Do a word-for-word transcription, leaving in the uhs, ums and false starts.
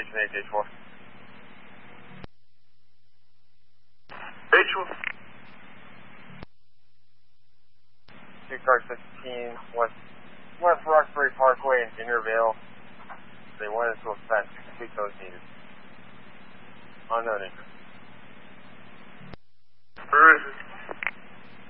Station eight, H four. H four. Two car fifteen West, West Roxbury Parkway in Intervale. They wanted to affect complete those needed. Unknown interest. Where is it?